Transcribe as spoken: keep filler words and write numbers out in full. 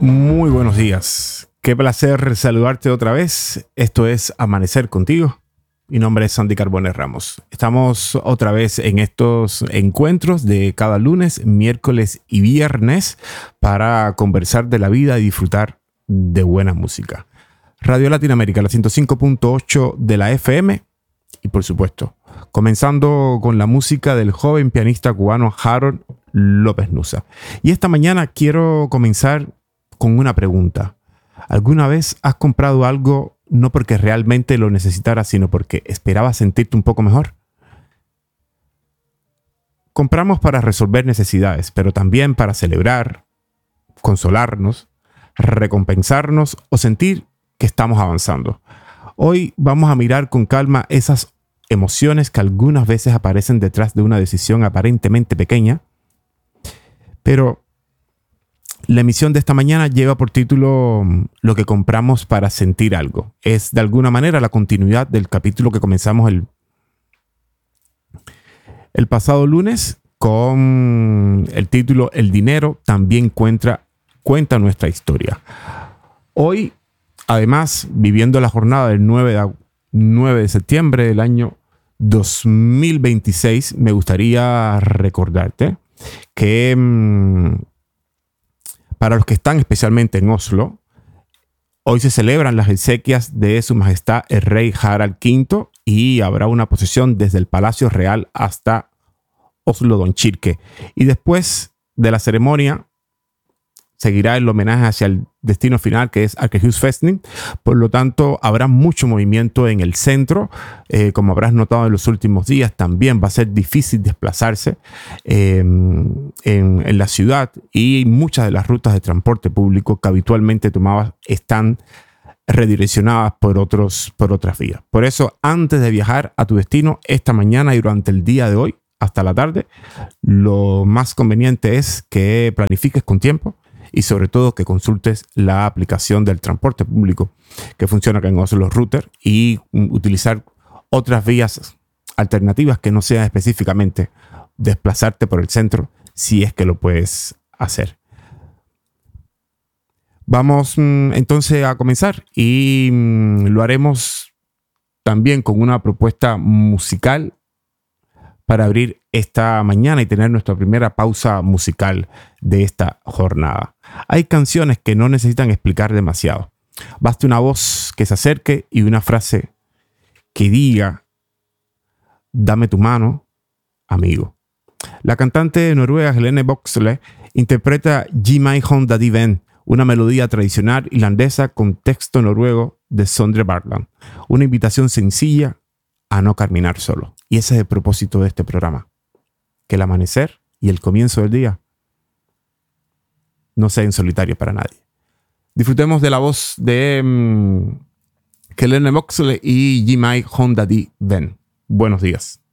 Muy buenos días. Qué placer saludarte otra vez. Esto es Amanecer Contigo. Mi nombre es Sandy Carbones Ramos. Estamos otra vez en estos encuentros de cada lunes, miércoles y viernes para conversar de la vida y disfrutar de buena música. Radio Latinoamérica, la ciento cinco punto ocho de la F M y por supuesto, comenzando con la música del joven pianista cubano Harold López Nussa. Y esta mañana quiero comenzar con una pregunta. ¿Alguna vez has comprado algo no porque realmente lo necesitaras, sino porque esperabas sentirte un poco mejor? Compramos para resolver necesidades, pero también para celebrar, consolarnos, recompensarnos o sentir que estamos avanzando. Hoy vamos a mirar con calma esas emociones que algunas veces aparecen detrás de una decisión aparentemente pequeña, pero la emisión de esta mañana lleva por título Lo que compramos para sentir algo. Es de alguna manera la continuidad del capítulo que comenzamos el, el pasado lunes con el título El dinero también cuenta, cuenta nuestra historia. Hoy, además, viviendo la jornada del nueve de septiembre del año dos mil veintiséis, me gustaría recordarte que mmm, para los que están especialmente en Oslo, hoy se celebran las exequias de Su Majestad el Rey Harald quinto y habrá una procesión desde el Palacio Real hasta Oslo Domkirke. Y después de la ceremonia seguirá el homenaje hacia el destino final, que es Akershusfestning. Por lo tanto, habrá mucho movimiento en el centro. Eh, como habrás notado en los últimos días, también va a ser difícil desplazarse eh, en, en la ciudad y muchas de las rutas de transporte público que habitualmente tomabas están redireccionadas por, otros, por otras vías. Por eso, antes de viajar a tu destino esta mañana y durante el día de hoy, hasta la tarde, lo más conveniente es que planifiques con tiempo y sobre todo que consultes la aplicación del transporte público que funciona acá en Oslo Router y utilizar otras vías alternativas que no sean específicamente desplazarte por el centro, si es que lo puedes hacer. Vamos entonces a comenzar y lo haremos también con una propuesta musical para abrir esta mañana y tener nuestra primera pausa musical de esta jornada. Hay canciones que no necesitan explicar demasiado. Basta una voz que se acerque y una frase que diga: dame tu mano, amigo. La cantante noruega Helene Boxle interpreta Gi meg hånda di venn, una melodía tradicional irlandesa con texto noruego de Sondre Bartland. Una invitación sencilla a no caminar solo. Y ese es el propósito de este programa. Que el amanecer y el comienzo del día no sea en solitario para nadie. Disfrutemos de la voz de um, Helene Boxle y Gi meg hånda di venn. Buenos días.